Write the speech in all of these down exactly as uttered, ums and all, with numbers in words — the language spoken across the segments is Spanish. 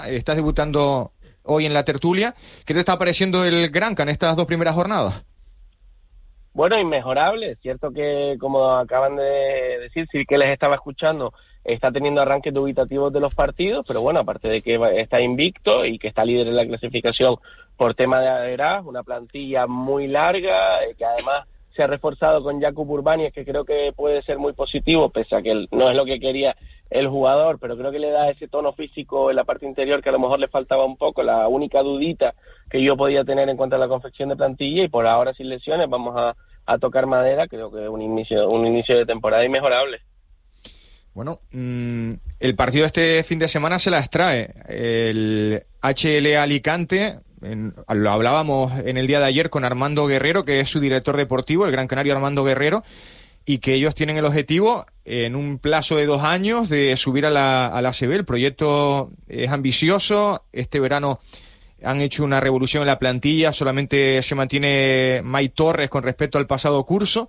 estás debutando hoy en la tertulia. ¿Qué te está pareciendo el Granca en estas dos primeras jornadas? Bueno, inmejorable. Es cierto que, como acaban de decir, sí que les estaba escuchando, está teniendo arranques dubitativos de los partidos, pero bueno, aparte de que está invicto y que está líder en la clasificación por tema de edad, una plantilla muy larga, eh, que además se ha reforzado con Jakub Urbáñez, que creo que puede ser muy positivo, pese a que él, no es lo que quería el jugador, pero creo que le da ese tono físico en la parte interior que a lo mejor le faltaba un poco, la única dudita que yo podía tener en cuanto a la confección de plantilla, y por ahora sin lesiones vamos a, a tocar madera. Creo que un inicio, un inicio de temporada inmejorable. Bueno, mmm, el partido de este fin de semana se las trae el H L Alicante. En, lo hablábamos en el día de ayer con Armando Guerrero, que es su director deportivo, el gran canario Armando Guerrero, y que ellos tienen el objetivo en un plazo de dos años de subir a la, a la A C B. El proyecto es ambicioso. Este verano han hecho una revolución en la plantilla, solamente se mantiene May Torres con respecto al pasado curso.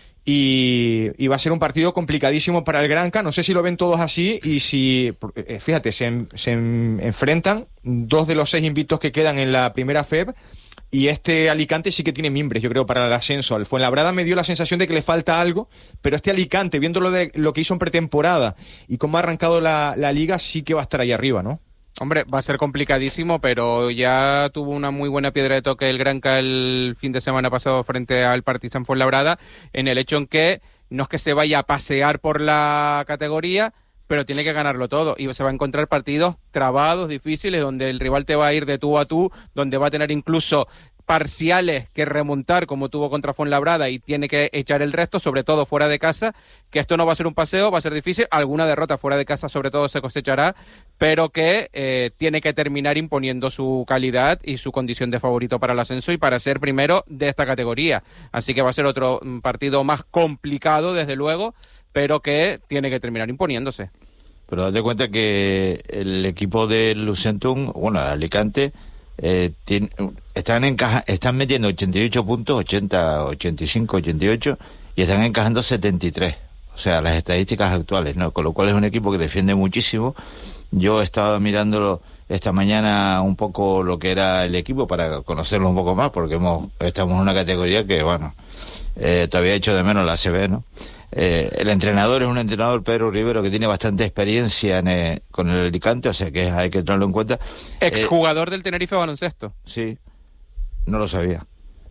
Y, y va a ser un partido complicadísimo para el Granca. No sé si lo ven todos así y si, fíjate, se, se enfrentan dos de los seis invictos que quedan en la primera F E B, y este Alicante sí que tiene mimbres, yo creo, para el ascenso. Al Fuenlabrada me dio la sensación de que le falta algo, pero este Alicante, viendo lo, de, lo que hizo en pretemporada y cómo ha arrancado la, la liga, sí que va a estar ahí arriba, ¿no? Hombre, va a ser complicadísimo, pero ya tuvo una muy buena piedra de toque el Granca el fin de semana pasado frente al Partizan Fuenlabrada, en el hecho en que no es que se vaya a pasear por la categoría, pero tiene que ganarlo todo, y se va a encontrar partidos trabados, difíciles, donde el rival te va a ir de tú a tú, donde va a tener incluso parciales que remontar como tuvo contra Fuenlabrada y tiene que echar el resto, sobre todo fuera de casa, que esto no va a ser un paseo, va a ser difícil, alguna derrota fuera de casa sobre todo se cosechará, pero que eh, tiene que terminar imponiendo su calidad y su condición de favorito para el ascenso y para ser primero de esta categoría, así que va a ser otro partido más complicado desde luego, pero que tiene que terminar imponiéndose. Pero date cuenta que el equipo del Lucentum, bueno, Alicante, Eh, tiene, están encaja, están metiendo ochenta y ocho puntos, ochenta, ochenta y cinco, ochenta y ocho, y están encajando setenta y tres, o sea, las estadísticas actuales, ¿no? Con lo cual es un equipo que defiende muchísimo. Yo estaba mirándolo esta mañana un poco lo que era el equipo para conocerlo un poco más, porque hemos estamos en una categoría que, bueno, eh, todavía he hecho de menos la A C B, ¿no? Eh, el entrenador es un entrenador, Pedro Rivero, que tiene bastante experiencia en, eh, con el Alicante, o sea que hay que tenerlo en cuenta. Exjugador eh, del Tenerife Baloncesto. Sí, no lo sabía.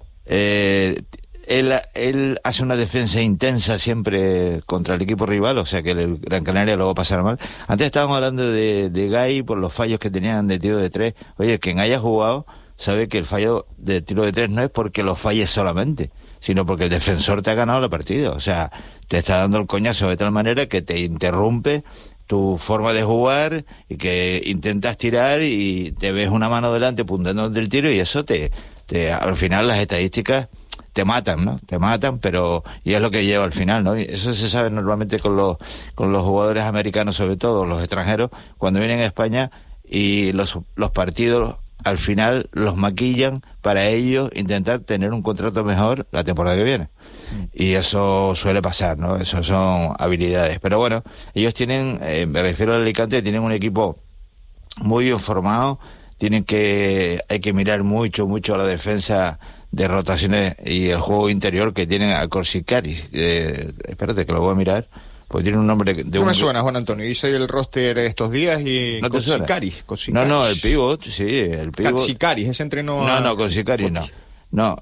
Eh, él, él hace una defensa intensa siempre contra el equipo rival, o sea que el Gran Canaria lo va a pasar mal. Antes estábamos hablando de, de Gay por los fallos que tenían de tiro de tres. Oye, quien haya jugado sabe que el fallo de tiro de tres no es porque lo falles solamente, sino porque el defensor te ha ganado la partida, o sea, te está dando el coñazo de tal manera que te interrumpe tu forma de jugar y que intentas tirar y te ves una mano delante apuntando del tiro, y eso te, te al final las estadísticas te matan, ¿no? Te matan, pero y es lo que lleva al final, ¿no? Y eso se sabe normalmente con los con los jugadores americanos, sobre todo los extranjeros, cuando vienen a España y los los partidos al final los maquillan para ellos intentar tener un contrato mejor la temporada que viene. Mm. Y eso suele pasar, ¿no? Eso son habilidades. Pero bueno, ellos tienen, eh, me refiero al Alicante, tienen un equipo muy bien formado, tienen que, hay que mirar mucho, mucho a la defensa de rotaciones y el juego interior que tienen a Corsicaris. Eh, espérate que lo voy a mirar. Pues tiene un nombre de no un... me suena, Juan Antonio. Hice el roster estos días y... ¿No te suena? Corsicaris. No, no, el pivot, sí, el pivot. Corsicaris, ese entrenó... No, a... no, Corsicaris no. No,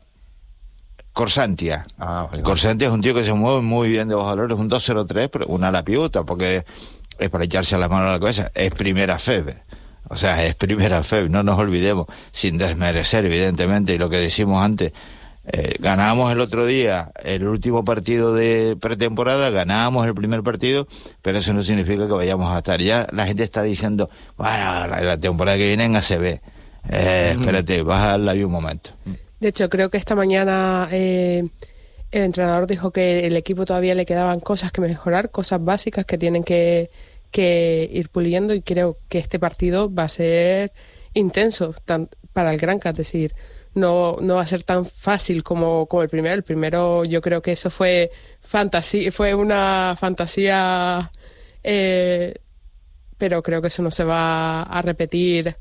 Corsantia. Ah, vale. Corsantia es un tío que se mueve muy bien de bajo valor, es un dos cero tres, pero una ala pivota, porque es para echarse las manos a la cabeza. Es primera F E B. O sea, es primera F E B, no nos olvidemos, sin desmerecer, evidentemente, y lo que decimos antes. Eh, ganábamos el otro día el último partido de pretemporada, ganábamos el primer partido, pero eso no significa que vayamos a estar. Ya la gente está diciendo, bueno, la, la temporada que viene en A C B. Eh, uh-huh. Espérate, vas a darle ahí un momento. De hecho, creo que esta mañana eh, el entrenador dijo que el equipo todavía le quedaban cosas que mejorar, cosas básicas que tienen que, que ir puliendo, y creo que este partido va a ser intenso tan, para el Granca, es decir, no no va a ser tan fácil como, como el primero. El primero yo creo que eso fue fantasía, fue una fantasía eh, pero creo que eso no se va a repetir